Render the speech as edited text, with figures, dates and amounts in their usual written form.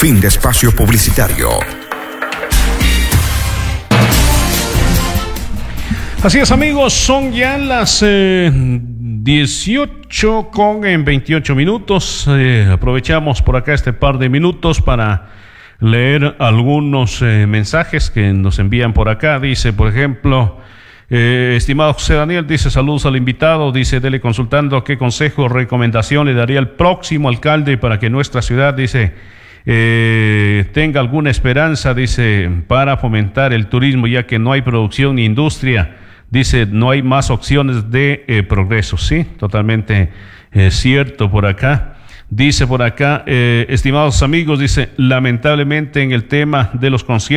Fin de espacio publicitario. Así es, amigos, son ya las 18:28. Aprovechamos por acá este par de minutos para leer algunos mensajes que nos envían por acá. Dice, por ejemplo, estimado José Daniel, dice, saludos al invitado, dice, dele consultando qué consejo o recomendación le daría al próximo alcalde para que nuestra ciudad, dice, tenga alguna esperanza, dice, para fomentar el turismo, ya que no hay producción ni industria. Dice, no hay más opciones de progreso. Sí, totalmente cierto por acá. Dice por acá, estimados amigos, dice, lamentablemente en el tema de los conciertos,